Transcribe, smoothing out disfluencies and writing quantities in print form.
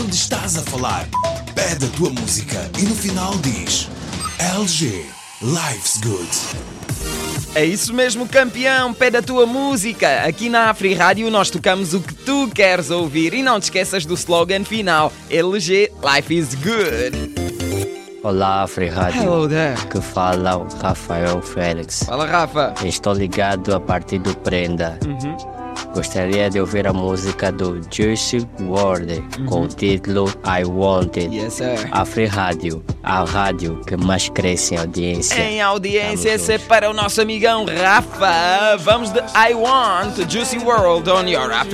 Onde estás a falar? Pede a tua música e no final diz LG Life's Good. É isso mesmo, campeão, pede a tua música. Aqui na Afri Rádio nós tocamos o que tu queres ouvir. E não te esqueças do slogan final, LG Life is Good. Olá, Afri Rádio. Hello there. Que fala o Rafael Félix. Fala, Rafa. Estou ligado a partir do Prenda. Gostaria de ouvir a música do Juicy WRLD com o título I Want It. Yes, sir. Afri Rádio, a rádio que mais cresce em audiência. Em audiência, Estamos esse é juntos. para o nosso amigão Rafa. Vamos de I Want Juicy WRLD on your Afri